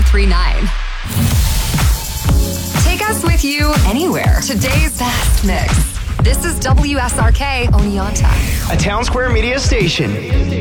1039. Take us with you anywhere. Today's best mix. This is WSRK Oneonta. A Town Square Media station.